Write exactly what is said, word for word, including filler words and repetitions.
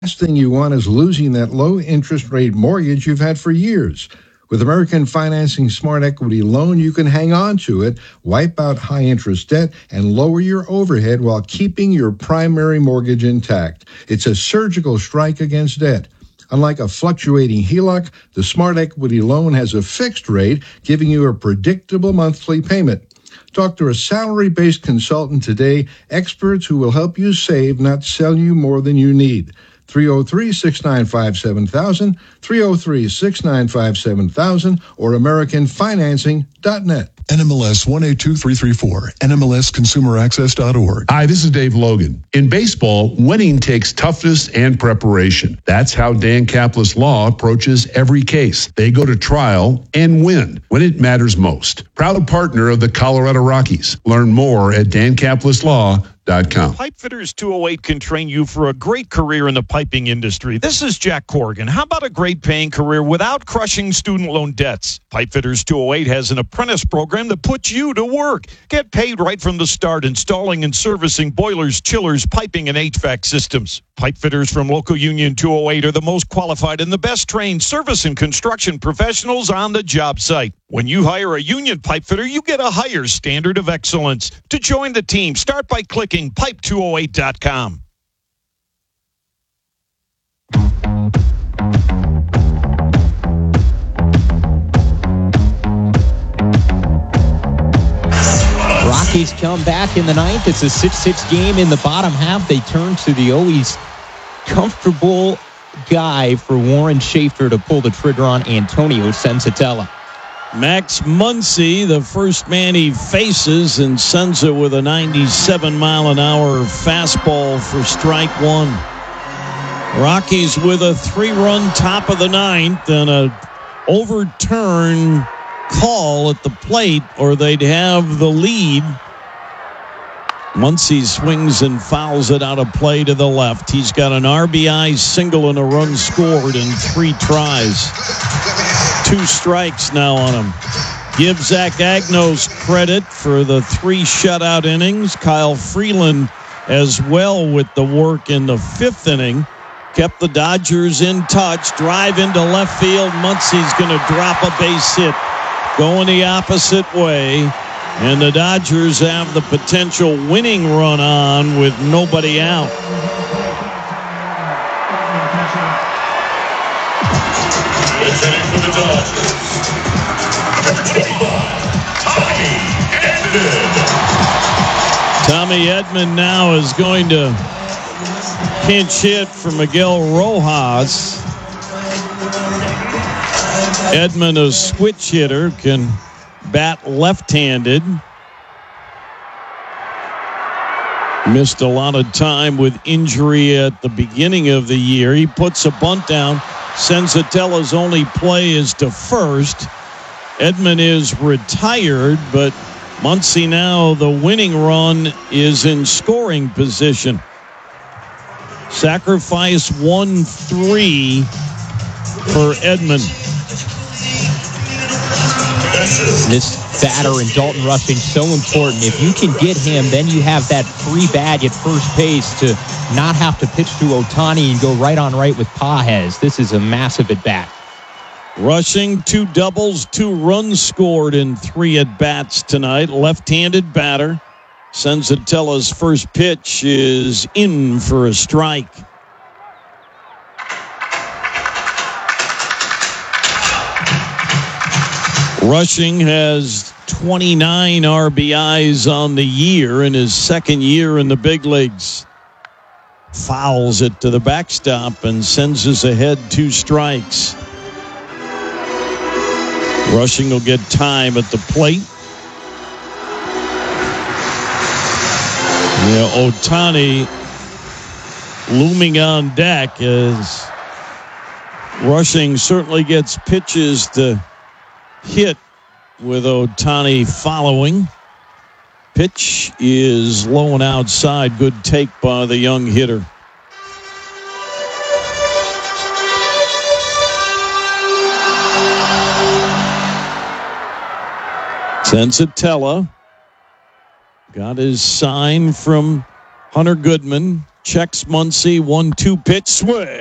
last thing you want is losing that low interest rate mortgage you've had for years. With American Financing Smart Equity Loan, you can hang on to it, wipe out high interest debt, and lower your overhead while keeping your primary mortgage intact. It's a surgical strike against debt. Unlike a fluctuating H E L O C, the Smart Equity Loan has a fixed rate, giving you a predictable monthly payment. Talk to a salary-based consultant today, experts who will help you save, not sell you more than you need. three oh three, six nine five, seven thousand, three oh three, six nine five, seven thousand, or American Financing dot net. N M L S one eight two three three four, N M L S consumer access dot org. Hi, this is Dave Logan. In baseball, winning takes toughness and preparation. That's how Dan Caplis Law approaches every case. They go to trial and win when it matters most. Proud partner of the Colorado Rockies. Learn more at Dan Caplis Law dot com. Pipefitters two oh eight can train you for a great career in the piping industry. This is Jack Corrigan. How about a great paying career without crushing student loan debts? Pipefitters two oh eight has an apprentice program that puts you to work. Get paid right from the start, installing and servicing boilers, chillers, piping, and H V A C systems. Pipefitters from Local Union two oh eight are the most qualified and the best trained service and construction professionals on the job site. When you hire a union pipefitter, you get a higher standard of excellence. To join the team, start by clicking pipe two oh eight dot com. Rockies come back in the ninth. It's a six six game in the bottom half. They turn to the always comfortable guy for Warren Schaefer to pull the trigger on, Antonio Senzatella. Max Muncy, the first man he faces, and sends it with a ninety-seven mile an hour fastball for strike one. Rockies with a three-run top of the ninth and a overturn call at the plate, or they'd have the lead. Muncy swings and fouls it out of play to the left. He's got an R B I single and a run scored in three tries. Two strikes now on him. Give Zach Agnos credit for the three shutout innings. Kyle Freeland as well with the work in the fifth inning. Kept the Dodgers in touch. Drive into left field. Muncy's going to drop a base hit. Going the opposite way. And the Dodgers have the potential winning run on with nobody out. Tommy Edman now is going to pinch hit for Miguel Rojas. Edman, a switch hitter, can bat left-handed. Missed a lot of time with injury at the beginning of the year. He puts a bunt down. Senzatella's only play is to first. Edman is retired, but Muncy now, the winning run, is in scoring position. Sacrifice one three for Edman. This batter and Dalton Rushing so important. If you can get him, then you have that free bag at first base to not have to pitch to Ohtani and go right on right with Pages. This is a massive at bat. Rushing, two doubles, two runs scored in three at bats tonight. Left-handed batter. Senzatella's first pitch is in for a strike. Rushing has twenty-nine R B Is on the year in his second year in the big leagues. Fouls it to the backstop and sends us ahead two strikes. Rushing will get time at the plate. Yeah, Ohtani looming on deck as Rushing certainly gets pitches to hit with Ohtani following. Pitch is low and outside. Good take by the young hitter. Senzatella got his sign from Hunter Goodman. Checks Muncy. one two pitch swing.